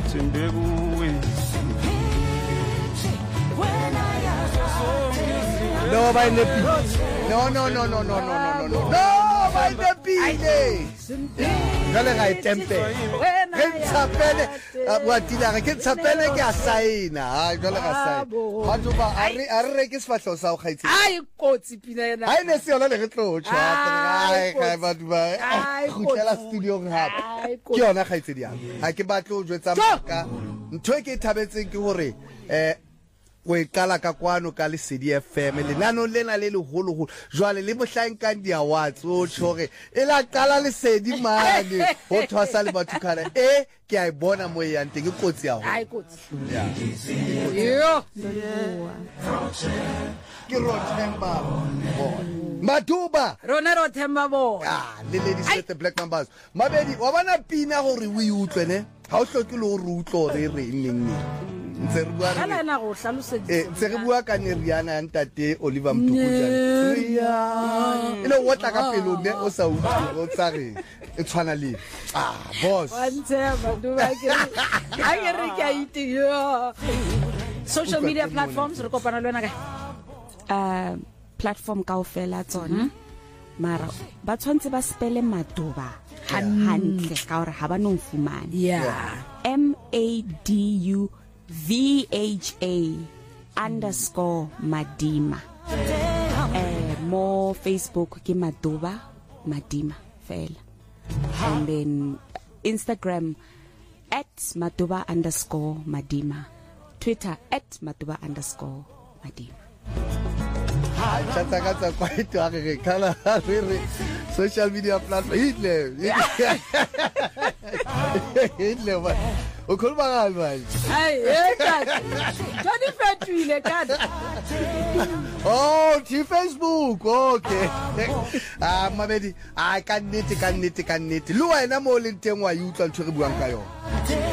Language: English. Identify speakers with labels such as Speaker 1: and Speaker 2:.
Speaker 1: No, by the no, by the pile. Gale ga itempe. Ke tsapele wa tila ke tsapele ke asaina. Ha gale ga sai. Batho ba a re ke sefahlo sa go gaitse.
Speaker 2: Ai kotsi pina ena.
Speaker 1: Ai ne se yona le re tlo tshwa. Ai ga batho ba. Go tela studio ngapa. Ke yona gaitse dia. Ha ke batlo o jwetsa maka. Ntho e ke thabetseng ke hore o ikala ka kwano ka le Lesedi FM lenano lena le leholo jwale le bohlankang dia watso o tshore e la qala Lesedi mane ho thwasa le batho kana ke a bona mo ya nteng ke kotsi ya ho
Speaker 2: ai kotsi
Speaker 1: yo ke Rothemba Matuba
Speaker 2: rona Rothemba bo
Speaker 1: le ladies with the black numbers mabedi wa bana pina gore o utlwe ne ha o hloke le go rutlo re neng ntse re bua
Speaker 2: ala ena go hlalosetsa
Speaker 1: ntse re bua ka Neriana ya ntate Oliver Mtukujana ile o tla ka pelo ne o sa utlwe o tsa re e tshwana le boss
Speaker 2: wa ntsheba duba ke a re ke ite yo social media platforms re kopana le wena ka
Speaker 3: platform kaofela tsona mara ba tshwantse ba spele Matuba hantle ka hore ha ba no mfumana MADUVHA_Madima mo Facebook ke Matuba Madima fela and then Instagram @Matuba_Madima Twitter @Matuba_Madima
Speaker 1: Chataka quite to color social media platform Hitler o could buy oh Facebook okay mabedi I can knit Luwa ena mo le teng wa utlwa ntho re buang ka yona